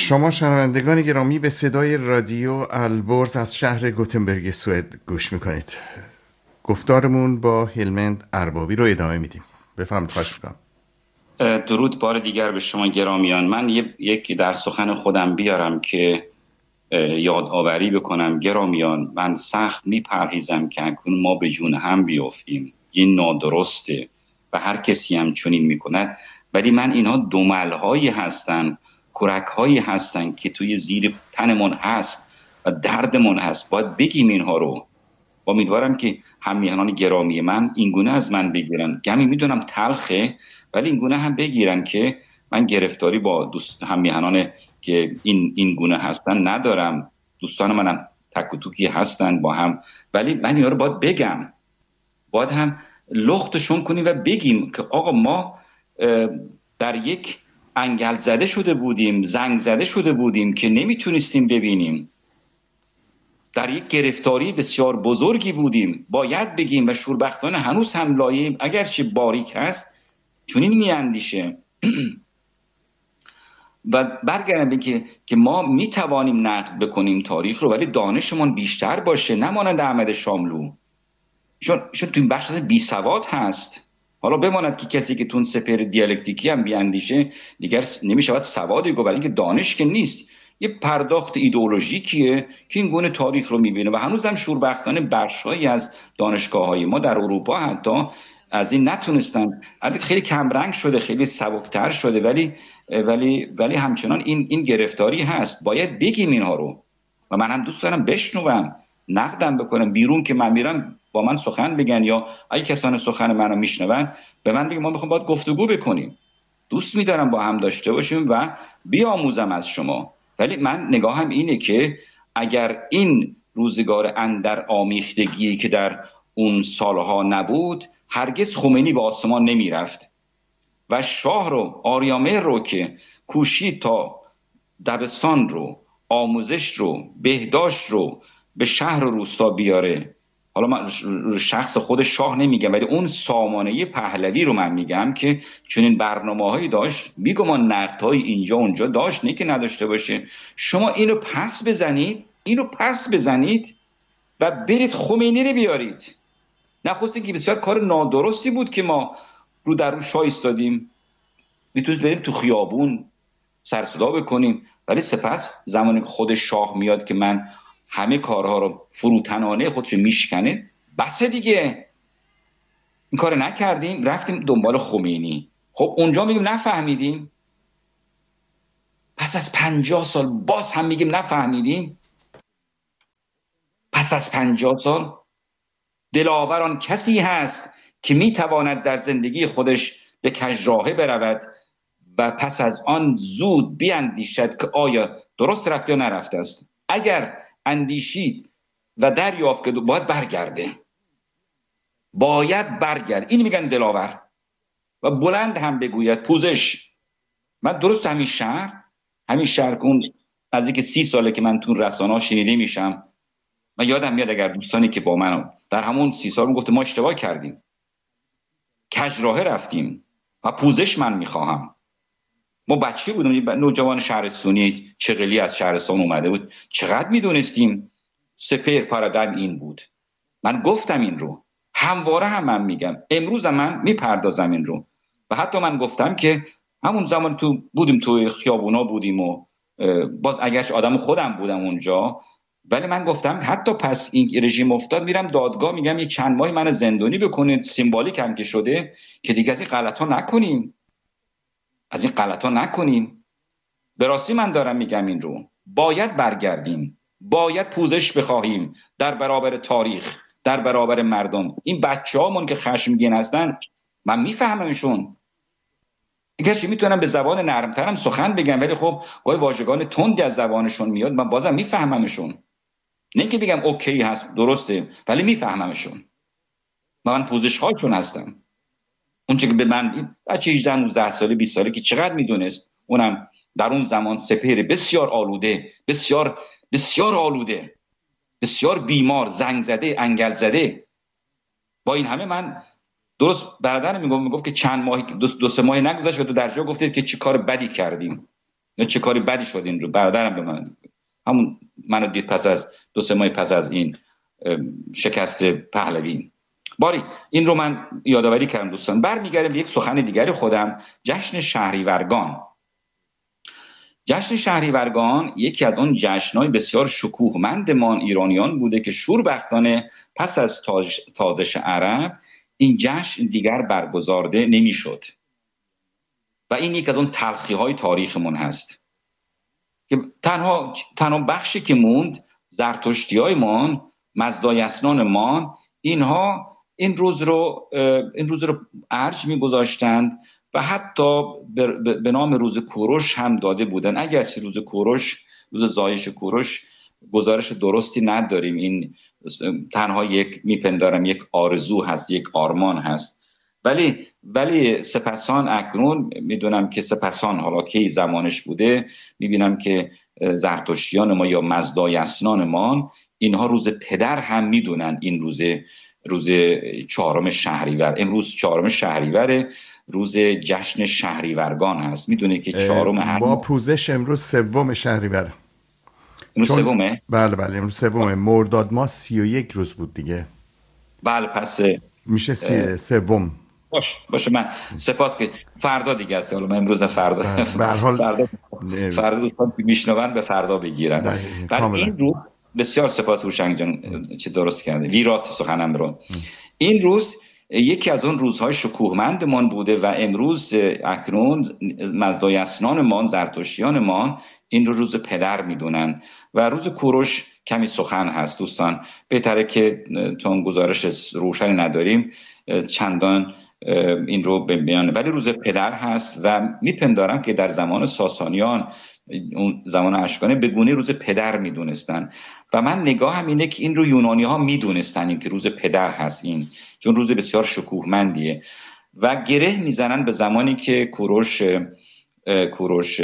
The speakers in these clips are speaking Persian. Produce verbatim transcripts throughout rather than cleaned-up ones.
شما شنوندگان گرامی به صدای رادیو البرز از شهر گوتنبرگ سوئد گوش میکنید. گفتارمون با هیلمند اربابی رو ادامه میدیم. بفرمایید. خواهش میکنم. درود بار دیگر به شما گرامیان. من یکی در سخن خودم بیارم که یادآوری بکنم گرامیان. من سخت میپرهیزم که اکنون ما به جون هم بیافتیم. این نادرسته و هر کسی هم چنین میکند، ولی من اینها دملهایی هستن، کرک‌هایی هستن که توی زیر تنمون هست و دردمون هست. باید بگیم اینها رو. امیدوارم که همیهنان گرامی من اینگونه از من بگیرن. گمی میدونم تلخه، ولی اینگونه هم بگیرن که من گرفتاری با دوست همیهنان که این اینگونه هستن ندارم. دوستان منم تک و توکی هستن با هم، ولی من اینا رو باید بگم. باید هم لختشون کنیم و بگیم که آقا ما در یک انگل زده شده بودیم، زنگ زده شده بودیم که نمیتونستیم ببینیم. در یک گرفتاری بسیار بزرگی بودیم. باید بگیم و شوربختانه هنوز هم لایه اگرچه باریک هست چنین میاندیشه. و برگردم به که که ما میتوانیم نقد بکنیم تاریخ رو، ولی دانشمون بیشتر باشه، نه مانند احمد شاملو. چون چون تو این بخش بی سواد هست. حالا بماند که کسی که تون سپر دیالکتیکی هم بیاندیشه دیگر نمیشود سوادی گفت، برای اینکه دانش که نیست، یه پرداخت ایدئولوژیکیه که این گونه تاریخ رو میبینه. و هنوزم شوربختانه بخشایی از دانشگاه‌های ما در اروپا حتی از این نتونستن. خیلی کمرنگ شده، خیلی سبکتر شده، ولی ولی ولی همچنان این این گرفتاری هست. باید بگیم اینها رو. و من هم دوست دارم بشنوم، نقدم بکنم. بیرون که من میرم با من سخن بگن، یا اگه کسان سخن منو میشنون به من بگن ما میخوام باید گفتگو بکنیم. دوست می‌دارم با هم داشته باشیم و بیاموزم از شما. ولی من نگاهم اینه که اگر این روزگار اندر آمیختگی که در اون سالها نبود، هرگز خمینی به آسمان نمیرفت و شاه رو، آریامهر رو که کوشید تا دبستان رو، آموزش رو، بهداشت رو به شهر و روستا بیاره. حالا من شخص خود شاه نمیگم، ولی اون سامانه پهلوی رو من میگم که چنین برنامه‌هایی داشت. میگم نقدهای اینجا اونجا داشت، نه که نداشته باشه. شما اینو پس بزنید، اینو پس بزنید و برید خمینی رو بیارید. نخواستین که بسیار کار نادرستی بود که ما رو در رو شاه ایستادیم. میتونید بریم تو خیابون سر صدا بکنیم، ولی سپس زمانی که خود شاه میاد که من همه کارها رو فروتنانه خودش میشکنه، بس دیگه این کار نکردیم، رفتیم دنبال خمینی. خب اونجا میگیم نفهمیدیم. پس از پنجاه سال باز هم میگیم نفهمیدیم. پس از پنجاه سال دلاور آن کسی هست که میتواند در زندگی خودش به کژراهه برود و پس از آن زود بیاندیشد که آیا درست رفت یا نرفته است. اگر اندیشید و دریافت که باید برگرده، باید برگرد. این میگن دلاور. و بلند هم بگوید پوزش. من درست همین شهر همین شهر کن از اینکه سی ساله که من تو رسانه‌ها شنیده میشم. من یادم میاد اگر دوستانی که با من در همون سی سال گفت ما اشتباه کردیم، کژراهه رفتیم و پوزش من میخواهم. ما بچه بودیم، نوجوان شهرستانی چغلی از شهرستان اومده بود، چقدر میدونستیم سپر پارادایم این بود. من گفتم این رو همواره هم من میگم، امروز هم من میپردازم این رو. و حتی من گفتم که همون زمان تو بودیم، توی خیابونا بودیم و باز اگرچه آدم خودم بودم اونجا، ولی من گفتم حتی پس این رژیم افتاد میرم دادگاه، میگم یه چند ماهی من زندانی بکنید، سیمبولیک هم که شده، که دیگه از این غلطا نکنیم، از این غلطا نکنیم. به راستی من دارم میگم این رو. باید برگردیم، باید پوزش بخواهیم در برابر تاریخ، در برابر مردم. این بچه‌هامون که خشمگین هستن من میفهممشون. اگرچه میتونم به زبان نرمترم سخن بگم، ولی خب گاهی واژگان تندی از زبانشون میاد، من بازم میفهممشون. نه که بگم اوکی هست درسته، ولی میفهممشون. من پوزش هاشون هستم. اون چه که به من بچه هجده نوزده ساله بیست ساله که چقدر میدونست، اونم در اون زمان سپهر بسیار آلوده، بسیار بسیار آلوده، بسیار بیمار، زنگ زده، انگل زده. با این همه من درست برادرم میگفت میگفت که چند ماهی دو, دو سه ماهی نگذشت که تو در جا گفتید که چه کار بدی کردیم. یا چه کاری بدی شد این رو برادرم به من همون منو دید پس از دو سه ماه پس از این شکست پهلوی. باری این رو من یادآوری کردم دوستان. برمیگردم به یک سخن دیگری خودم، جشن شهریورگان. جشن شهریورگان یکی از اون جشن‌های بسیار شکوهمند ما ایرانیان بوده که شوربختانه پس از تازش عرب این جشن دیگر برگزارده نمی‌شد و این یک از اون تلخی‌های تاریخمون هست که تنها تنها بخشی که موند زرتشتی‌هایمان، مزدایسنانمان، اینها این روز رو این روز رو ارج می‌گذاشتند و حتی به نام روز کوروش هم داده بودن. اگرچه روز کوروش، روز زایش کوروش گزارش درستی نداریم، این تنها یک میپندارم یک آرزو هست، یک آرمان هست، ولی ولی سپسان اکنون میدونم که سپسان حالا کی زمانش بوده، میبینم که زرتشتیان ما یا مزدایسنان ما اینها روز پدر هم میدونن. این روز روز چهارم شهریور، امروز چهارم شهریور، روز جشن شهریورگان هست. میدونه که چهارم هر با پوزش امروز سوم شهریور. امروز سومه؟ بله بله امروز سومه. مرداد ماه سی و یک روز بود دیگه. بله پس میشه سی... سوم. باش باشه من سپاس که فردا دیگه است. حالا من امروز فردا به هر حال فردا فردا دوستان که میشنون به فردا بگیرن. ولی این روز بسیار سپاس هوشنگ جان چه درست کرده ویراست سخنم رو. این روز یکی از اون روزهای شکوهمندمان بوده و امروز اکنون مزدایسنانمان، زرتشتیانمان این رو روز پدر میدونن و روز کوروش کمی سخن هست دوستان. بهتره که چون گزارش روشنی نداریم چندان این رو ببینن، ولی روز پدر هست و میپندارم که در زمان ساسانیان، اون زمان اشکانی، به گونه روز پدر میدونستن و من نگاهم اینه که این رو یونانی ها میدونستن این که روز پدر هست، این چون روز بسیار شکوهمندیه و گره میزنن به زمانی که کوروش کوروش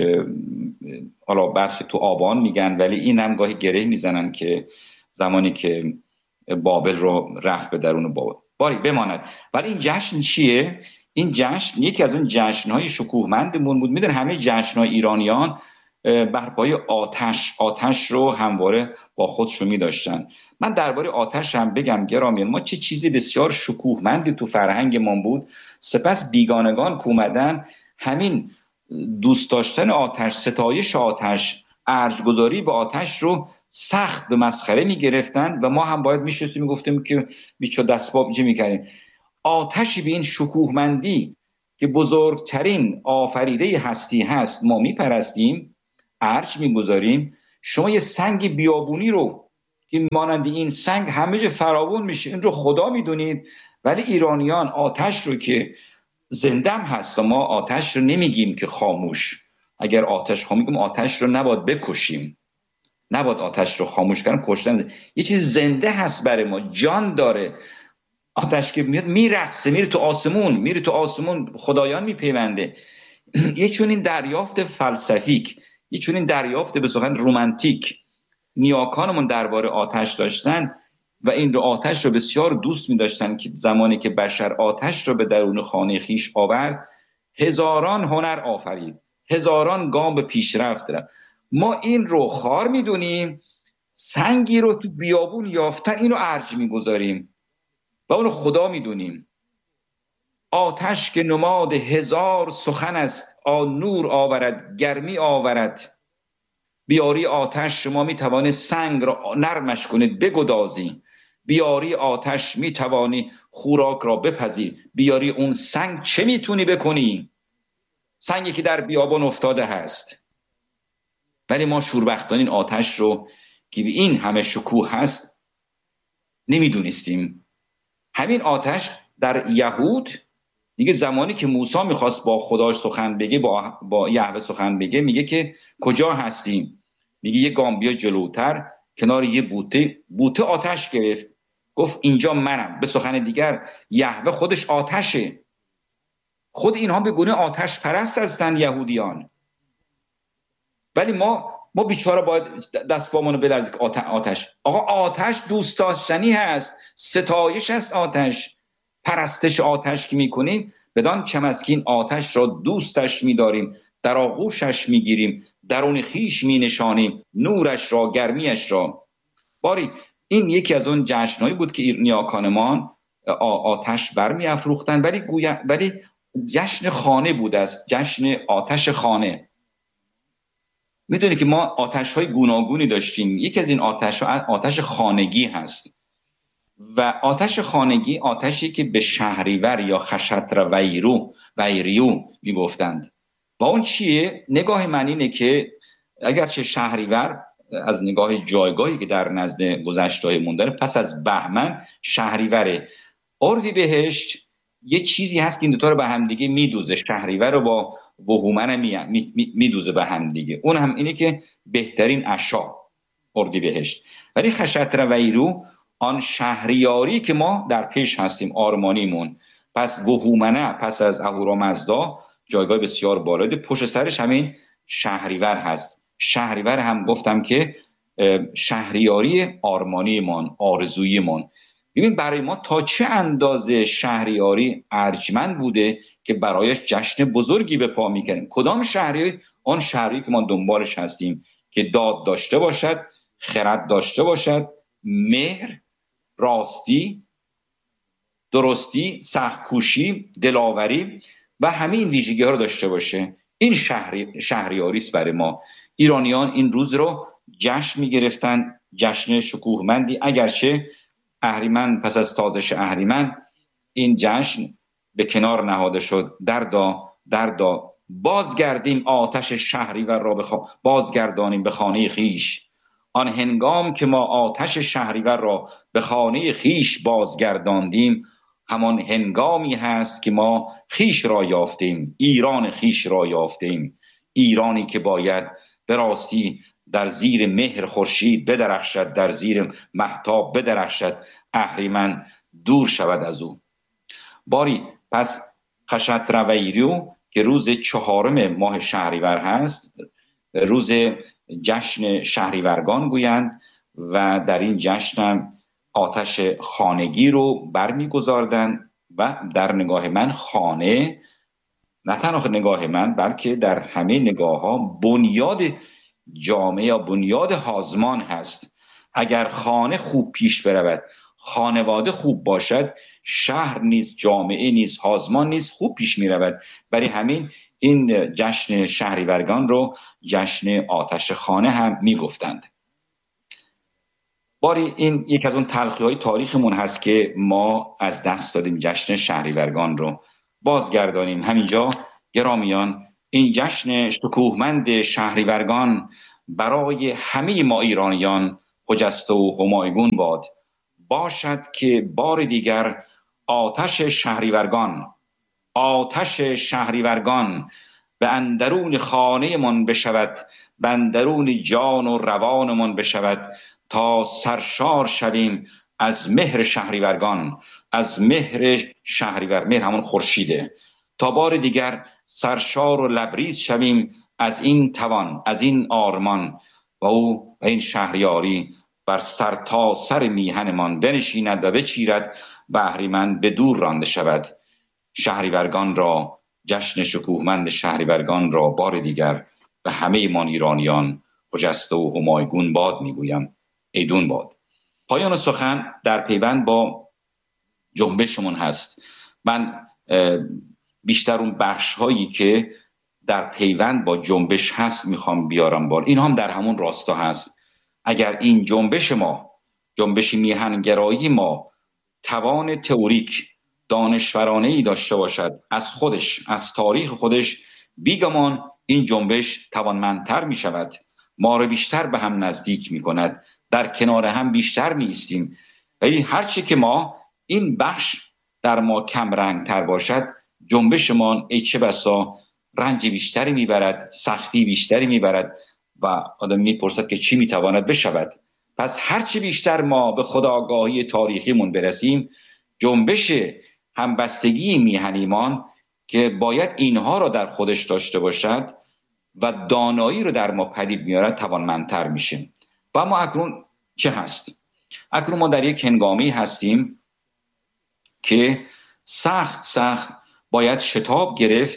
حالا برخی تو آبان میگن ولی این هم گاهی گره میزنن که زمانی که بابل رو رفت به درون بابل. باری بماند. ولی این جشن چیه؟ این جشن یکی از اون جشن‌های شکوهمندمون بود. میدون همه جشن‌های ایرانیان بر پایه آتش آتش رو همواره با خودشون می‌داشتن. من درباره آتش هم بگم گرامیان، ما چه چیزی بسیار شکوهمندی تو فرهنگ ما بود. سپس بیگانگان که اومدن همین دوست داشتن آتش، ستایش آتش، ارجگذاری به آتش رو سخت به مسخره می‌گرفتن و ما هم باید می‌شستیم میگفتیم که بیچو دستباب چه می‌کردیم. آتشی به این شکوهمندی که بزرگترین آفریده هستی هست ما میپرستیم، ارج میگذاریم. شما یه سنگ بیابونی رو که مانند این سنگ همه جا فراوون میشه این رو خدا میدونید، ولی ایرانیان آتش رو که زندم هست و ما آتش رو نمیگیم که خاموش. اگر آتش خاموش میگیم آتش رو نباید بکشیم، نباید آتش رو خاموش کردن، کشتن. یه چیز زنده هست برای ما، جان داره. آتش که میاد میرقصه، میره تو آسمون، میره تو آسمون خدایان میپیونده. یه چون این دریافت فلسفیک، یه چون این دریافت به سخن رومانتیک نیاکانمون درباره آتش داشتن و این رو آتش رو بسیار دوست می‌داشتن که زمانی که بشر آتش رو به درون خانه خیش آورد هزاران هنر آفرید، هزاران گام به پیشرفت رفت. ما این رو خار میدونیم، سنگی رو تو بیابون یافتن اینو ارج میگذاریم و اونو خدا میدونیم. آتش که نماد هزار سخن است، آن نور آورد گرمی آورد. بیاری آتش شما میتوانی سنگ را نرمش کنید بگدازی، بیاری آتش میتوانی خوراک را بپزی. بیاری اون سنگ چه میتونی بکنی؟ سنگی که در بیابان افتاده هست. ولی ما شوربختان این آتش رو که این همه شکوه هست نمیدونستیم. همین آتش در یهود میگه زمانی که موسی میخواست با خداش سخن بگه، با, با یهوه سخن بگه، میگه که کجا هستیم؟ میگه یه گام بیا جلوتر، کنار یه بوته بوته آتش گرفت، گفت اینجا منم. به سخن دیگر یهوه خودش آتشه. خود اینها به گونه آتش پرست هستن یهودیان، ولی ما ما بیچاره باید دست پامونو بلرزیم که آتش. آقا آتش دوست داشتنی هست، ستایش است آتش، پرستش آتش که میکنیم بدان کم از که این آتش را دوستش میداریم، در آغوشش میگیریم، درون خیش می نشانیم نورش را، گرمیش را. باری این یکی از اون جشنهایی بود که نیاکانمان آتش برمی افروختن، ولی گویا ولی جشن خانه بود است، جشن آتش خانه. میدونی که ما آتش های گوناگونی داشتیم. یکی از این آتش ها آتش خانگی هست و آتش خانگی آتشی که به شهریور یا خشتر ویرو ویریو میگفتند. و اون چیه؟ نگاه من اینه که اگرچه شهریور از نگاه جایگاهی که در نزد گذشته‌های مون پس از بهمن شهریوره، اردیبهشت یه چیزی هست که این دوتا رو به هم دیگه میدوزه، شهریور رو با بهومن می میدوزه به هم دیگه. اون هم اینه که بهترین عشا اردیبهشت. ولی خشتر ویرو آن شهریاری که ما در پیش هستیم، آرمانیمون. پس وهومنه پس از اهورامزدا جایگاه بسیار بالایی، پشت سرش همین شهریور هست. شهریور هم گفتم که شهریاری آرمانیمان، آرزویمان. ببین برای ما تا چه اندازه شهریاری ارجمند بوده که برایش جشن بزرگی به پا میکنیم. کدام شهریاری؟ آن شهری که ما دنبالش هستیم که داد داشته باشد، خرد داشته باشد، مهر، راستی، درستی، سخت‌کوشی، دلاوری و همین ویژگی ها رو داشته باشه. این شهری شهریاری است برای ما. ایرانیان این روز رو جشن میگرفتن، جشن شکوهمندی. اگرچه اهریمن پس از تازش اهریمن این جشن به کنار نهاده شد. دردا دردا بازگردیم آتش شهریور را بخوا... بازگردانیم به خانه خیش. آن هنگام که ما آتش شهریور را به خانه خیش بازگرداندیم، همان هنگامی هست که ما خیش را یافتیم، ایران خیش را یافتیم. ایرانی که باید به راستی در زیر مهر خورشید بدرخشد، در زیر مهتاب بدرخشد، اهریمن دور شود از او. باری پس خشتر ویریو که روز چهارم ماه شهریور هست، روز جشن شهریورگان گویند و در این جشن هم آتش خانگی رو برمیگذاردن. و در نگاه من خانه، نه تنها نگاه من بلکه در همه نگاه ها، بنیاد جامعه یا بنیاد سازمان هست. اگر خانه خوب پیش برود، خانواده خوب باشد، شهر نیز، جامعه نیز، سازمان نیز خوب پیش می رود. برای همین این جشن شهریورگان رو جشن آتش خانه هم می گفتند. باری این یک از اون تلخی های تاریخمون هست که ما از دست دادیم جشن شهریورگان رو بازگردانیم. همینجا گرامیان، این جشن شکوهمند شهریورگان برای همه ما ایرانیان خجسته و همایگون باد. باشد که بار دیگر آتش شهریورگان آتش شهریورگان به اندرون خانه من بشود، به اندرون جان و روان من بشود، تا سرشار شویم از مهر شهریورگان، از مهر شهریور، مهر همون خورشیده. تا بار دیگر سرشار و لبریز شویم از این توان، از این آرمان، و او و این شهریاری بر سر تا سر میهنمان بنشیند و بچیرد و اهریمن به دور رانده شود. شهریورگان را، جشن شکوهمند شهریورگان را بار دیگر به همه ما ایرانیان خجسته و همایگون باد میگویم. ایدون باد. پایان سخن در پیوند با جنبشمون هست. من بیشتر اون بخش هایی که در پیوند با جنبش هست میخوام بیارم بار. این هم در همون راستا هست. اگر این جنبش ما، جنبش میهنگرایی ما، توان تئوریک دانشورانه‌ای داشته باشد از خودش، از تاریخ خودش، بیگمان این جنبش توانمندتر می شود، ما رو بیشتر به هم نزدیک می کند، در کنار هم بیشتر می ایستیم. ولی هرچی که ما این بخش در ما کم رنگ تر باشد، جنبشمان ای چه بسا رنج بیشتری می برد، سختی بیشتری می برد و آدم می پرسد که چی می تواند بشود. پس هرچی بیشتر ما به خودآگاهی تاریخیمون برسیم، جنبش همبستگی میهنیمان که باید اینها را در خودش داشته باشد و دانایی رو در ما پدید میارد توانمندتر میشه. و اما اکنون چه هست؟ اکنون ما در یک هنگامی هستیم که سخت سخت باید شتاب گرفت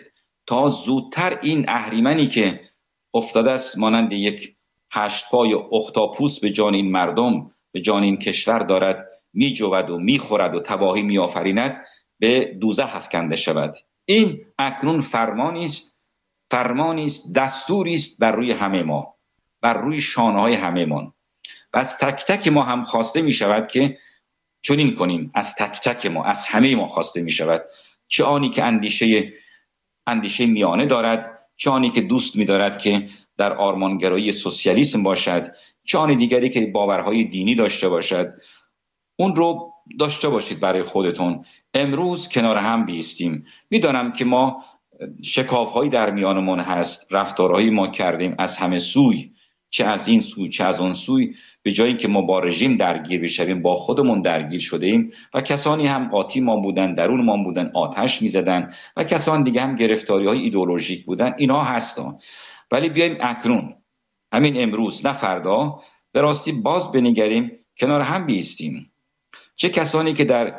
تا زودتر این اهریمنی که افتاده است مانند یک هشت پای اختاپوس به جان این مردم، به جان این کشور دارد میجود و میخورد و تباهی میآفریند، به دوزخ افکنده شود. این اکنون فرمانی است، فرمانی است، دستوری است بر روی همه ما، بر روی شانه های همه ما. و از تک تک ما هم خواسته می شود که چنین کنیم. از تک تک ما، از همه ما خواسته می شود، چه آنی که اندیشه اندیشه میانه دارد، چه آنی که دوست می دارد که در آرمانگرایی سوسیالیسم باشد، چه آن دیگری که باورهای دینی داشته باشد، اون رو داشته باشید برای خودتون. امروز کنار هم بیستیم. میدانم که ما شکاف‌هایی در میانمون هست، رفتارهایی ما کردیم از همه سوی، چه از این سوی چه از اون سوی، به جایی که ما با رژیم درگیر بشویم با خودمون درگیر شده ایم و کسانی هم قاطی ما بودن، درون ما بودن، آتش میزدن و کسان دیگه هم گرفتاری های ایدئولوژیک بودن. اینا هستن. ولی بیایم اکنون، همین امروز نه فردا، به راستی باز بنگریم، کنار هم بیستیم. چه کسانی که در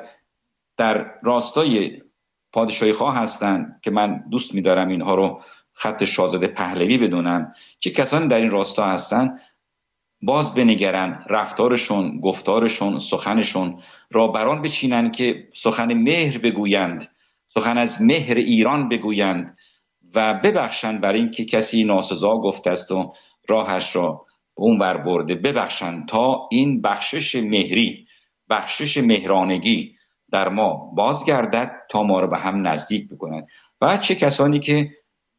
در راستای پادشاهی خواه هستند که من دوست می‌دارم اینها رو خط شاهزاده پهلوی بدونم، چه کسانی در این راستا هستند، باز بنگرن رفتارشون، گفتارشون، سخنشون را بران بچینن که سخن مهر بگویند، سخن از مهر ایران بگویند و ببخشند برای این که کسی ناسزا گفته است و راهش را اونور برده. ببخشند تا این بخشش مهری، بخشش مهرانگی در ما بازگردد، تا ما رو به هم نزدیک بکنند. و چه کسانی که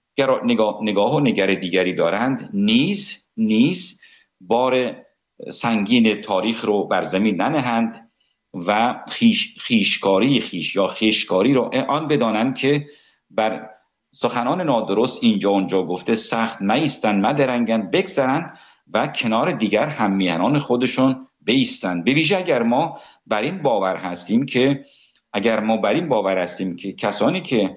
نگاه, نگاه و نگر دیگری دارند نیز نیز بار سنگین تاریخ رو بر زمین ننهند و خیش خیشکاری خیش یا خیشکاری رو آن بدانند که بر سخنان نادرست اینجا اونجا گفته سخت نایستن، مدرنگن، بگذرن و کنار دیگر هم میهنان خودشون بیستن. به ویژه اگر ما بر این باور هستیم که اگر ما بر این باور هستیم که کسانی که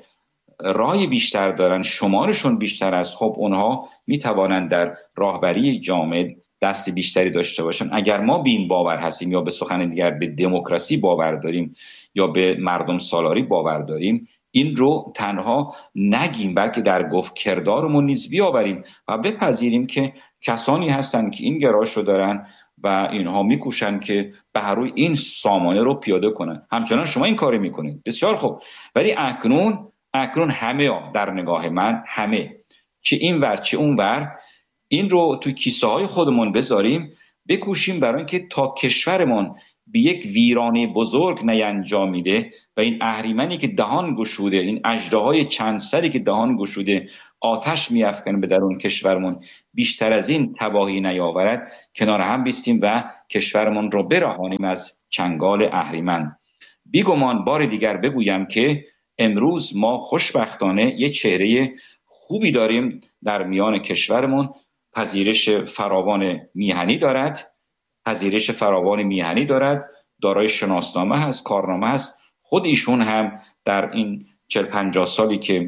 رای بیشتر دارن، شمارشون بیشتر است، خب اونها میتوانند در راهبری جامعه دست بیشتری داشته باشن. اگر ما به این باور هستیم یا به سخن دیگر به دموکراسی باور داریم یا به مردم سالاری باور داریم، این رو تنها نگیم بلکه در گفت کردارمون نیز بیاوریم و بپذیریم که کسانی هستند که این گرایش رو دارن و اینها میکوشن که بر روی این سامانه رو پیاده کنن. همچنان شما این کاری میکنید، بسیار خوب. ولی اکنون اکنون همه ها در نگاه من، همه، چه این ور چه اون ور، این رو تو کیسه های خودمون بذاریم، بکوشیم برای اینکه تا کشورمون به یک ویرانه بزرگ نینجامیده و این اهریمنی که دهان گشوده، این اژدهای چند سری که دهان گشوده آتش میافکنه به درون کشورمون، بیشتر از این تباهی نیاورد، کنار هم بیستیم و کشورمون رو برهانیم از چنگال اهریمن. بیگمان بار دیگر بگویم که امروز ما خوشبختانه یه چهره خوبی داریم در میان کشورمون. پذیرش فراوان میهنی دارد، پذیرش فراوان میهنی دارد، دارای شناسنامه هست، کارنامه هست. خود ایشون هم در این چهل پنجاه سالی که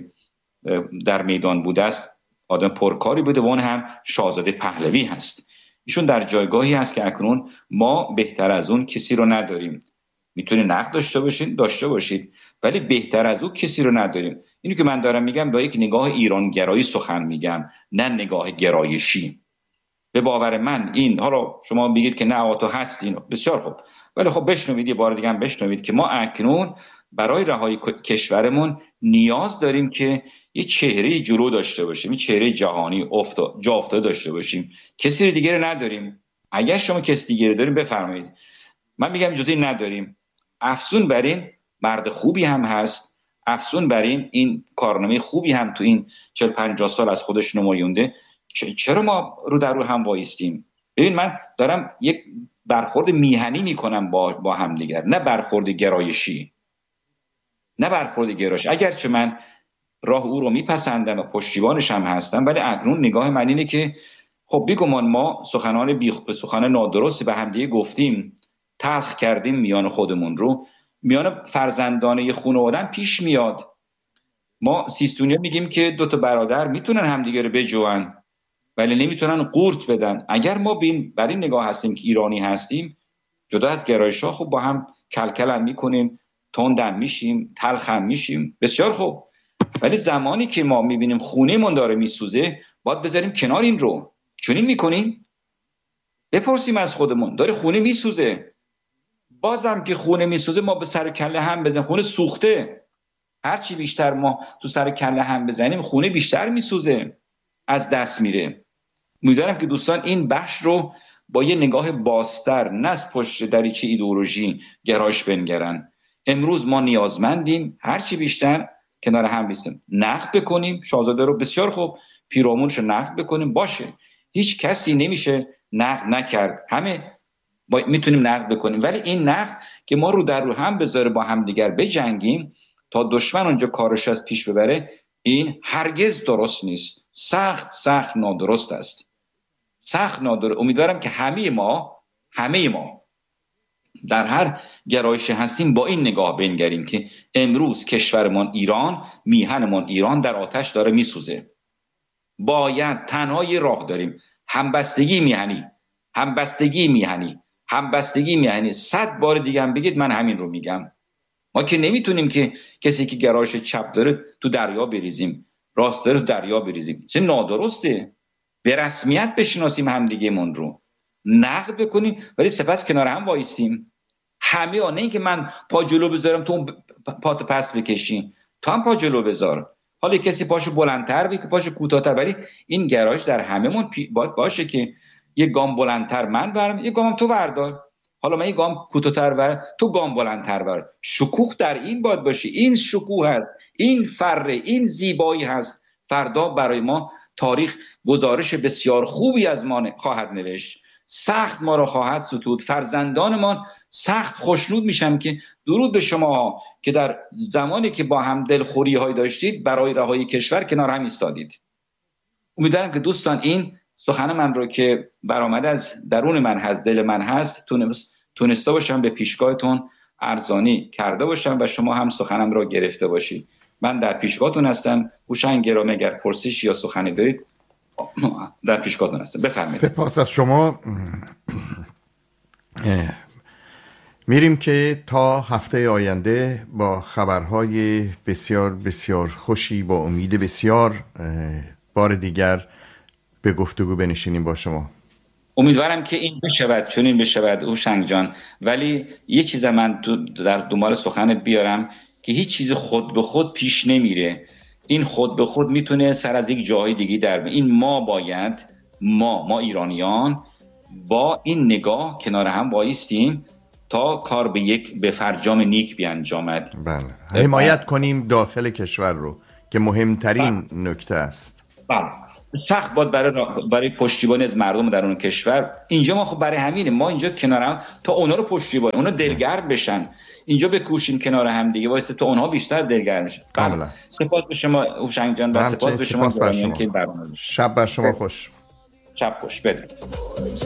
در میدان بوده است آدم پرکاری بوده و اون هم شاهزاده پهلوی هست. ایشون در جایگاهی هست که اکنون ما بهتر از اون کسی رو نداریم. میتونید نقد داشته باشید داشته باشید ولی بهتر از اون کسی رو نداریم. اینو که من دارم میگم با یک نگاه ایرانگرایی سخن میگم، نه نگاه گرایشی. به باور من این، حالا شما بگید که نه آتو هستین، بسیار خوب، ولی خب بشنوید، یه بار دیگه هم بشنوید که ما اکنون برای رهایی کشورمون نیاز داریم که یه چهره جلو داشته باشیم، یه چهره جهانی افتا جا افتاده داشته باشیم. کسی دیگه رو نداریم. اگر شما کسی دیگه رو داریم بفرمایید. من میگم جزئی نداریم. افسون بر این مرد خوبی هم هست، افسون بر این این کارنامه خوبی هم تو این چهل پنجاه سال از خودش نمایونده. چرا ما رو در رو هم وایستیم؟ ببین من دارم یک برخورد میهنی میکنم با با هم دیگر، نه برخورد گرایشی، نه برخورد گرایشی. اگرچه من راه او رو میپسندم و پشتیبانش هم هستم، ولی اکنون نگاه من اینه که خب بیگمان ما سخنان بی سخنان نادرست به هم دیگه گفتیم، تلخ کردیم میان خودمون رو، میان فرزندان خانواده پیش میاد. ما سیستونیا میگیم که دو تا برادر میتونن همدیگه رو بجوان ولی نمیتونن قورت بدن. اگر ما بین بر این نگاه هستیم که ایرانی هستیم، جدا از گرایش‌ها، خب با هم کلکل هم میکنیم، تند هم میشیم، تلخ هم میشیم، بسیار خوب. ولی زمانی که ما میبینیم خونه‌مون داره میسوزه باید بذاریم کنار این رو. چنین میکنیم؟ بپرسیم از خودمون، داره خونه میسوزه، بازم که خونه میسوزه ما به سر کله هم بزنیم. خونه سوخته، هرچی بیشتر ما تو سر کله هم بزنیم خونه بیشتر میسوزه، از دست میره. می‌دونم که دوستان این بخش رو با یه نگاه بازتر، نه از پشت دریچه ایدئولوژی گرایش بنگرن. امروز ما نیازمندیم هرچی بیشتر کنار هم بیستیم، نقد بکنیم. شاهزاده رو بسیار خوب پیرامونش رو نقد بکنیم، باشه، هیچ کسی نمیشه نقد نکرد، همه میتونیم نقد بکنیم، ولی این نقد که ما رو در رو هم بذاره با هم دیگر بجنگیم تا دشمن اونجا کارش از پیش ببره، این هرگز درست نیست. سخت سخت نادرست است، سخت نادرست. امیدوارم که همه ما همه ما در هر گرایشی هستیم با این نگاه بنگریم که امروز کشورمان ایران، میهنمان ایران در آتش داره میسوزه. باید تنها یه راه داریم، همبستگی میهنی، همبستگی میهنی، همبستگی میهنی. صد بار دیگه هم بگید من همین رو میگم. ما که نمیتونیم که کسی که گرایش چپ داره تو دریا بریزیم، راست داره تو دریا بریزیم. چه نادرسته. به رسمیت بشناسیم همدیگه من رو، نقد بکنیم، ولی سپس کنار هم وایسیم. همه ها، نه اینکه من پا جلو بذارم تو پات پس بکشین، تو هم پا جلو بذار. حالا کسی پاشو بلندتر و که پاشو کوتاه‌تر، ولی این گرایش در هممون باید باشه که یه گام بلندتر من برم، یه گام تو بردار. حالا من یه گام کوتاه‌تر بر، تو گام بلندتر بر. شکوه در این باید باشه. این شکوه هست، این فره، این زیبایی هست. فردا برای ما تاریخ گزارش بسیار خوبی از ما خواهد نوشت، سخت ما را خواهد ستود. فرزندانمان سخت خوشنود میشن که درود به شما که در زمانی که با هم دلخوری های داشتید برای رهایی کشور کنار هم ایستادید. امیدوارم که دوستان این سخن من رو که برآمده از درون من هست، دل من هست، تونسته باشم به پیشگاهتون ارزانی کرده باشم و شما هم سخنم را گرفته باشید. من در پیشگاهتون هستم. هوشنگ گرامی، اگر پرسش یا سخنی دارید در پیشگاهتون هستم، بفرمایید. سپاس از شما. میریم که تا هفته آینده با خبرهای بسیار بسیار خوشی، با امید بسیار، بار دیگر به گفتگو بنشینیم با شما. امیدوارم که این بشود، چون این بشود هوشنگ جان. ولی یه چیز من در دنبال سخنت بیارم که هیچ چیز خود به خود پیش نمیره. این خود به خود میتونه سر از یک جای دیگه در بره. این ما باید ما ما ایرانیان با این نگاه کنار هم وایستیم تا کار به یک به فرجام نیک بیانجامد. بله، حمایت کنیم داخل کشور رو که مهمترین بله. نکته است. بله، سخت بود برای برای پشتیبانی از مردم در اون کشور. اینجا ما خب برای همینه، ما اینجا کنار هم تا اونا رو پشتیبانی، اونا دلگرم بشن، اینجا بکوشیم کنار هم دیگه واسه تا اونها بیشتر دلگرم بشن. کاملا. سپاس به شما هوشنگ جان و سپاس به شما که برنامه. شب بر شما خوش. شب خوش. بدرود.